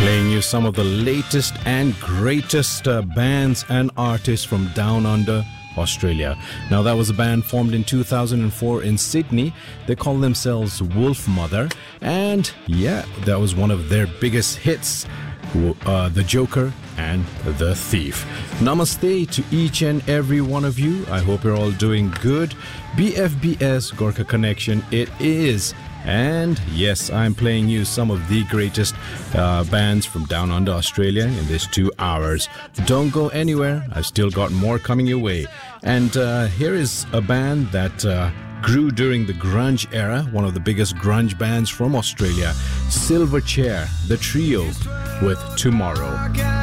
Playing you some of the latest and greatest bands and artists from down under Australia. Now, that was a band formed in 2004 in Sydney. They call themselves Wolfmother, and yeah, that was one of their biggest hits, The Joker and The Thief. Namaste to each and every one of you. I hope you're all doing good. BFBS Gorkha Connection it is. And yes, I'm playing you some of the greatest bands from down under Australia in this 2 hours. Don't go anywhere. I've still got more coming your way. And here is a band that grew during the grunge era, one of the biggest grunge bands from Australia, Silverchair, the trio with Tomorrow.